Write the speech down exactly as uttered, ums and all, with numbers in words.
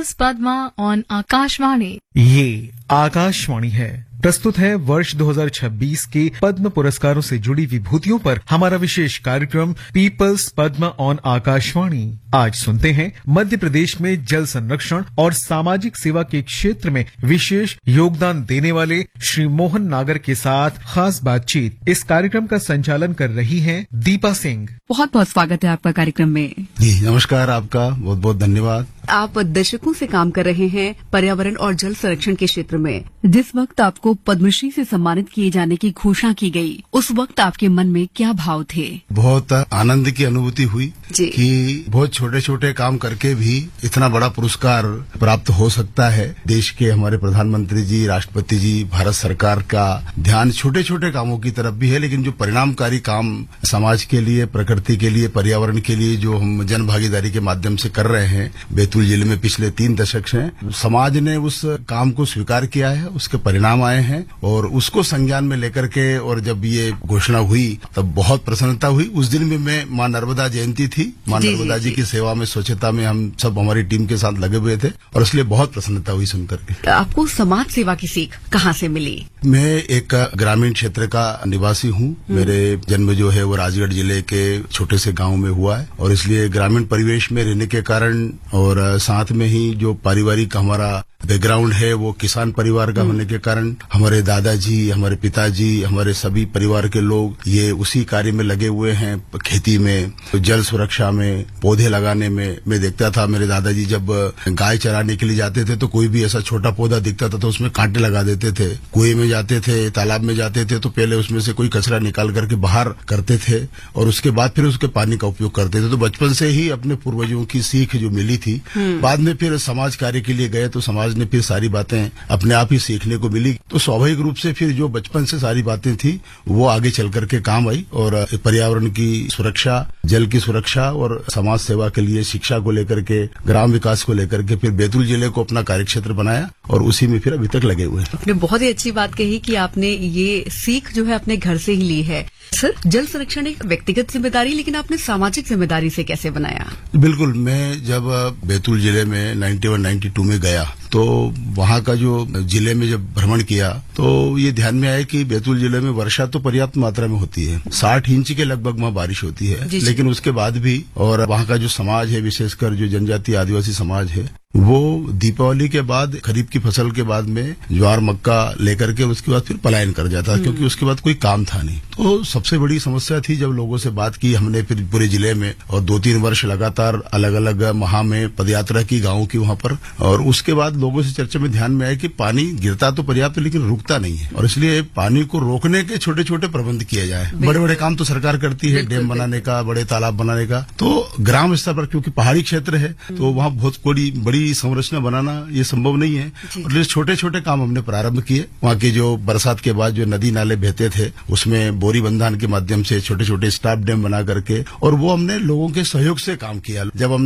Peoples Padma on Akashvani. ये आकाशवाणी है। प्रस्तुत है वर्ष दो हज़ार छब्बीस के पद्म पुरस्कारों से जुड़ी विभूतियों पर हमारा विशेष कार्यक्रम पीपल्स पद्मा ऑन आकाशवाणी। आज सुनते हैं मध्य प्रदेश में जल संरक्षण और सामाजिक सेवा के क्षेत्र में विशेष योगदान देने वाले श्री मोहन नागर के साथ खास बातचीत। इस कार्यक्रम का संचालन कर रही हैं दीपा सिंह। बहुत बहुत स्वागत है आपका कार्यक्रम में। जी नमस्कार, आपका बहुत बहुत धन्यवाद। आप दशकों से काम कर रहे हैं पर्यावरण और जल संरक्षण के क्षेत्र में। जिस वक्त आपको पद्मश्री से सम्मानित किए जाने की घोषणा की गई, उस वक्त आपके मन में क्या भाव थे? बहुत आनंद की अनुभूति हुई कि बहुत छोटे छोटे काम करके भी इतना बड़ा पुरस्कार प्राप्त हो सकता है। देश के हमारे प्रधानमंत्री जी, राष्ट्रपति जी, भारत सरकार का ध्यान छोटे छोटे कामों की तरफ भी है, लेकिन जो परिणामकारी काम समाज के लिए, प्रकृति के लिए, पर्यावरण के लिए जो हम जन भागीदारी के माध्यम से कर रहे हैं बैतूल जिले में पिछले तीन दशक से, समाज ने उस काम को स्वीकार किया है, उसके परिणाम आए हैं और उसको संज्ञान में लेकर के और जब ये घोषणा हुई तब बहुत प्रसन्नता हुई। उस दिन में मैं माँ नर्मदा जयंती थी, माँ नर्मदा जी, जी की सेवा में, स्वच्छता में हम सब हमारी टीम के साथ लगे हुए थे और इसलिए बहुत प्रसन्नता हुई सुनकर के। आपको समाज सेवा की सीख कहाँ से मिली? मैं एक ग्रामीण क्षेत्र का निवासी हूँ। मेरे जन्म जो है वो राजगढ़ जिले के छोटे से गांव में हुआ है और इसलिए ग्रामीण परिवेश में रहने के कारण और साथ में ही जो पारिवारिक हमारा बैकग्राउंड है वो किसान परिवार का होने के कारण हमारे दादाजी, हमारे पिताजी, हमारे सभी परिवार के लोग ये उसी कार्य में लगे हुए हैं, खेती में, जल सुरक्षा में, पौधे लगाने में। मैं देखता था मेरे दादाजी जब गाय चराने के लिए जाते थे तो कोई भी ऐसा छोटा पौधा दिखता था तो उसमें कांटे लगा देते थे। कुएं में जाते थे, तालाब में जाते थे तो पहले उसमें से कोई कचरा निकाल करके बाहर करते थे और उसके बाद फिर उसके पानी का उपयोग करते थे। तो बचपन से ही अपने पूर्वजों की सीख जो मिली थी, बाद में फिर समाज कार्य के लिए गए तो समाज ने फिर सारी बातें अपने आप ही सीखने को मिली। तो स्वाभाविक रूप से फिर जो बचपन से सारी बातें थी वो आगे चल करके काम आई और पर्यावरण की सुरक्षा, जल की सुरक्षा और समाज सेवा के लिए शिक्षा को लेकर के, ग्राम विकास को लेकर के फिर बैतूल जिले को अपना कार्यक्षेत्र बनाया और उसी में फिर अभी तक लगे हुए हैं। आपने बहुत ही अच्छी बात कही कि आपने ये सीख जो है अपने घर से ही ली है। सर, जल संरक्षण एक व्यक्तिगत जिम्मेदारी, लेकिन आपने सामाजिक जिम्मेदारी से कैसे बनाया? बिल्कुल, मैं जब बैतूल जिले में नाइन्टी वन नाइन्टी टू में गया तो वहाँ का जो जिले में जब भ्रमण किया तो ये ध्यान में आया कि बैतूल जिले में वर्षा तो पर्याप्त मात्रा में होती है, साठ इंच के लगभग वहाँ बारिश होती है, लेकिन उसके बाद भी और वहाँ का जो समाज है, विशेषकर जो जनजातीय आदिवासी समाज है, वो दीपावली के बाद, खरीफ की फसल के बाद में ज्वार मक्का लेकर के उसके बाद फिर पलायन कर जाता क्योंकि उसके बाद कोई काम था नहीं। तो सबसे बड़ी समस्या थी जब लोगों से बात की हमने फिर पूरे जिले में और दो तीन वर्ष लगातार अलग अलग माह में पदयात्रा की गाँव की वहाँ पर, और उसके बाद लोगों से चर्चा में ध्यान में आया कि पानी गिरता तो पर्याप्त लेकिन रुकता नहीं है और इसलिए पानी को रोकने के छोटे छोटे प्रबंध किए जाए। बड़े बड़े काम तो सरकार करती है, डैम बनाने का, बड़े तालाब बनाने का, तो ग्राम स्तर पर क्योंकि पहाड़ी क्षेत्र है तो वहाँ बहुत बड़ी बड़ी संरचना बनाना ये संभव नहीं है और छोटे छोटे काम हमने प्रारंभ किए। वहाँ के जो बरसात के बाद जो नदी नाले बहते थे उसमें बोरी बंधान के माध्यम से छोटे छोटे स्टाफ डैम बना करके, और वो हमने लोगों के सहयोग से काम किया। जब हम